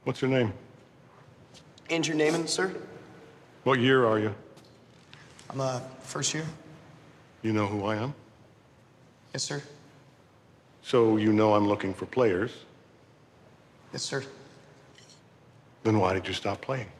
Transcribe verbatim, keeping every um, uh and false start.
What's your name? And your name, sir? What year are you? I'm, uh, first year. You know who I am? Yes, sir. So you know I'm looking for players. Yes, sir. Then why did you stop playing?